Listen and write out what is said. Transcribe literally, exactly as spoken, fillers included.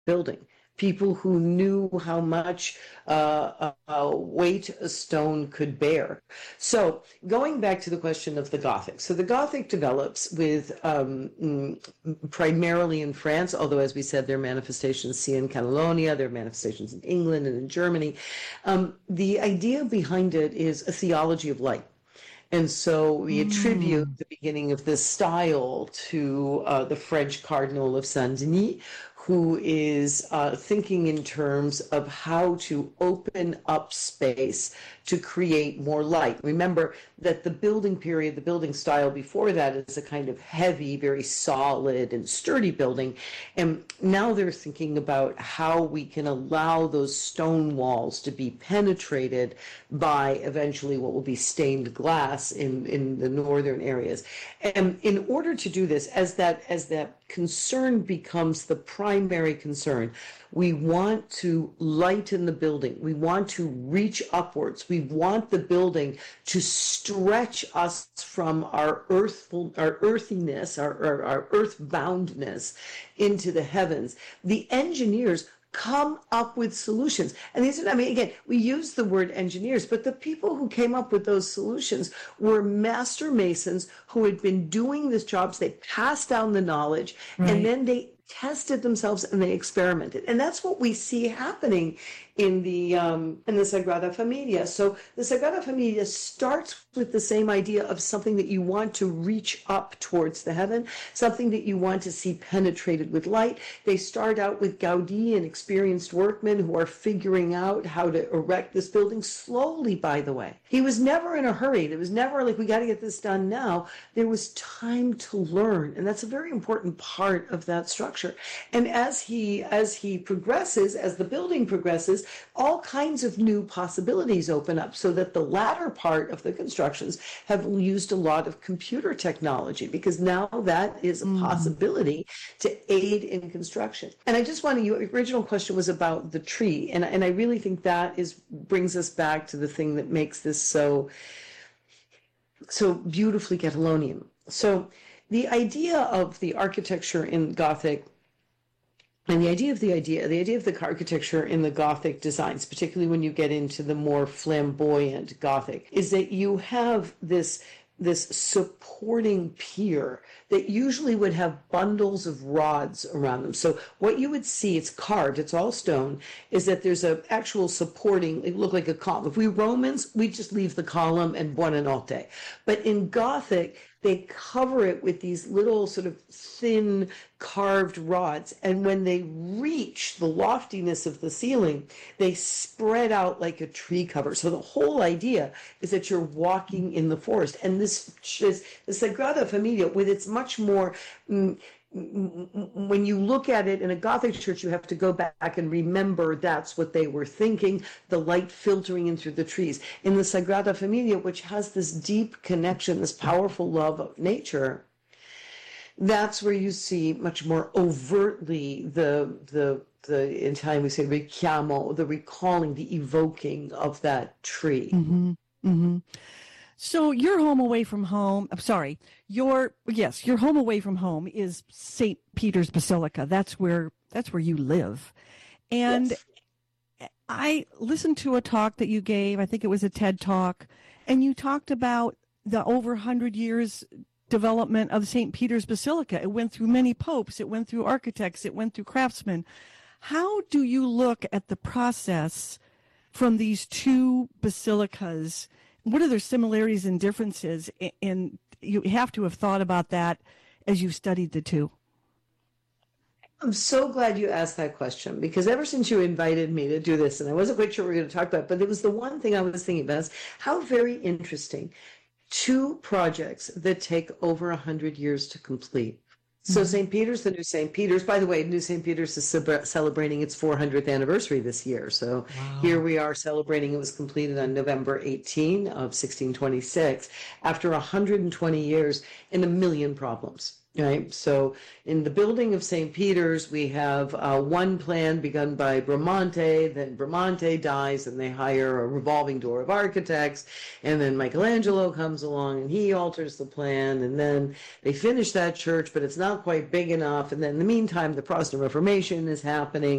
building. People who knew how much uh, uh, weight a stone could bear. So going back to the question of the Gothic. So the Gothic develops with um, primarily in France, although as we said, there are manifestations see in Catalonia, there are manifestations in England and in Germany. Um, the idea behind it is a theology of light. And so we attribute mm. the beginning of this style to uh, the French Cardinal of Saint-Denis, who is uh, thinking in terms of how to open up space to create more light. Remember that the building period, the building style before that is a kind of heavy, very solid and sturdy building. And now they're thinking about how we can allow those stone walls to be penetrated by eventually what will be stained glass in, in the northern areas. And in order to do this, as that, as that concern becomes the primary concern, we want to lighten the building. We want to reach upwards. We want the building to stretch us from our earthful, our earthiness, our, our, our earthboundness into the heavens. The engineers come up with solutions. And these are, I mean, again, we use the word engineers, but the people who came up with those solutions were master masons who had been doing these jobs. They passed down the knowledge, right. and then they tested themselves and they experimented. And that's what we see happening in the um, in the Sagrada Familia. So the Sagrada Familia starts with the same idea of something that you want to reach up towards the heaven, something that you want to see penetrated with light. They start out with Gaudi and experienced workmen who are figuring out how to erect this building slowly, by the way. He was never in a hurry. There was never like, we got to get this done now. There was time to learn. And that's a very important part of that structure. And as he, as he progresses, as the building progresses, all kinds of new possibilities open up, so that the latter part of the constructions have used a lot of computer technology, because now that is a mm. possibility to aid in construction. And I just want to, your original question was about the tree, and, and I really think that is brings us back to the thing that makes this so, so beautifully Catalonian. So the idea of the architecture in Gothic, and the idea of the idea, the idea of the architecture in the Gothic designs, particularly when you get into the more flamboyant Gothic, is that you have this this supporting pier that usually would have bundles of rods around them. So what you would see, it's carved, it's all stone, is that there's an actual supporting, it looked like a column. If we Romans, we just leave the column and buonanotte. But in Gothic, they cover it with these little sort of thin carved rods. And when they reach the loftiness of the ceiling, they spread out like a tree cover. So the whole idea is that you're walking in the forest. And this, this the Sagrada Familia, with its much more, mm, when you look at it in a Gothic church, you have to go back and remember that's what they were thinking, the light filtering in through the trees. In the Sagrada Familia, which has this deep connection, this powerful love of nature, that's where you see much more overtly the, the, the in Italian we say richiamo, the recalling, the evoking of that tree. Mm-hmm. Mm-hmm. So your home away from home, I'm sorry, your, yes, your home away from home is Saint Peter's Basilica. That's where, that's where you live. And yes. I listened to a talk that you gave, I think it was a TED Talk, and you talked about the over one hundred years development of Saint Peter's Basilica. It went through many popes, it went through architects, it went through craftsmen. How do you look at the process from these two basilicas? What are their similarities and differences? And you have to have thought about that as you studied the two. I'm so glad you asked that question, because ever since you invited me to do this, and I wasn't quite sure what we were going to talk about, but it was the one thing I was thinking about, is how very interesting. Two projects that take over one hundred years to complete. So Saint Peter's, the new Saint Peter's, by the way, new Saint Peter's is celebrating its four hundredth anniversary this year. So wow. Here we are celebrating. It was completed on November eighteenth of sixteen twenty-six after one hundred twenty years and a million problems. Right. So in the building of Saint Peter's, we have uh, one plan begun by Bramante, then Bramante dies and they hire a revolving door of architects. And then Michelangelo comes along and he alters the plan. And then they finish that church, but it's not quite big enough. And then in the meantime, the Protestant Reformation is happening.